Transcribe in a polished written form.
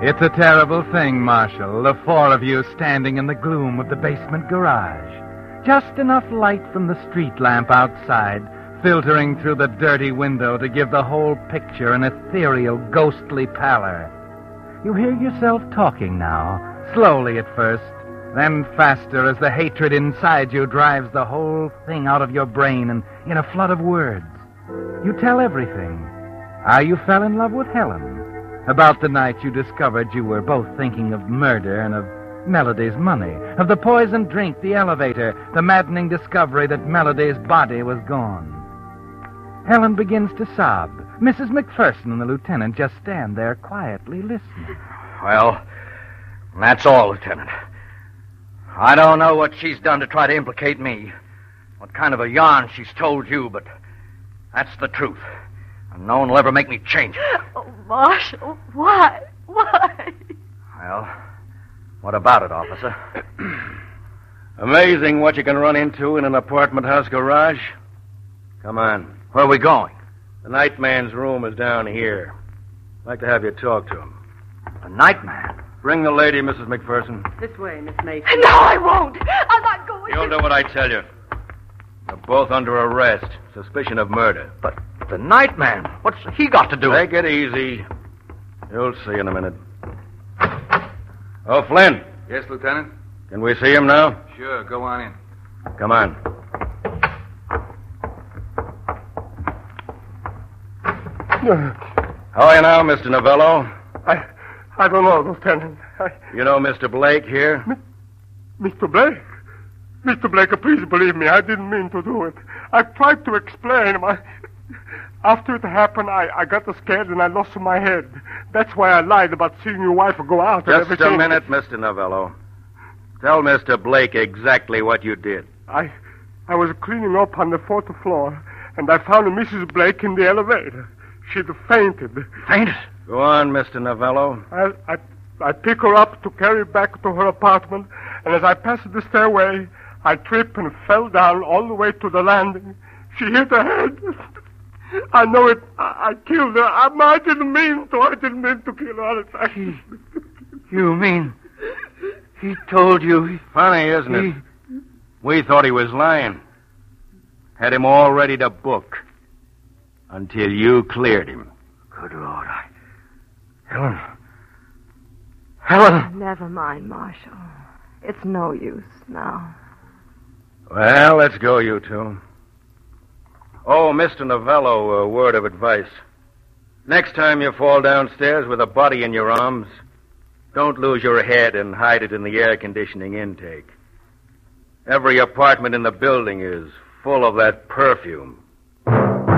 It's a terrible thing, Marshal, the four of you standing in the gloom of the basement garage. Just enough light from the street lamp outside filtering through the dirty window to give the whole picture an ethereal, ghostly pallor. You hear yourself talking now, slowly at first, then faster as the hatred inside you drives the whole thing out of your brain and in a flood of words. You tell everything. How you fell in love with Helen. About the night you discovered you were both thinking of murder and of Melody's money, of the poisoned drink, the elevator, the maddening discovery that Melody's body was gone. Helen begins to sob. Mrs. McPherson and the lieutenant just stand there quietly listening. Well, that's all, Lieutenant. I don't know what she's done to try to implicate me, what kind of a yarn she's told you, but that's the truth. And no one will ever make me change it. Oh, Marshal, why? Why? Well, what about it, officer? Amazing what you can run into in an apartment house garage. Come on. Where are we going? The night man's room is down here. I'd like to have you talk to him. The night man? Bring the lady, Mrs. McPherson. This way, Miss Mason. No, I won't. I'm not going. You'll do what I tell you. You're both under arrest. Suspicion of murder. But the night man, what's he got to do with it? Take it easy. You'll see in a minute. Oh, Flynn. Yes, Lieutenant? Can we see him now? Sure, go on in. Come on. How are you now, Mr. Novello? I don't know, Lieutenant. You know Mr. Blake here? Mr. Blake? Mr. Blake, please believe me, I didn't mean to do it. I tried to explain. After it happened, I got scared and I lost my head. That's why I lied about seeing your wife go out and everything. Just a minute, Mr. Novello. Tell Mr. Blake exactly what you did. I was cleaning up on the fourth floor, and I found Mrs. Blake in the elevator. She'd fainted. Fainted? Go on, Mr. Novello. I pick her up to carry back to her apartment, and as I passed the stairway, I tripped and fell down all the way to the landing. She hit her head. I know it. I killed her. I didn't mean to. I didn't mean to kill her. You mean he told you? Funny, isn't it? We thought he was lying. Had him all ready to book. Until you cleared him. Good Lord, Helen! Never mind, Marshal. It's no use now. Well, let's go, you two. Oh, Mr. Novello, a word of advice. Next time you fall downstairs with a body in your arms, don't lose your head and hide it in the air conditioning intake. Every apartment in the building is full of that perfume.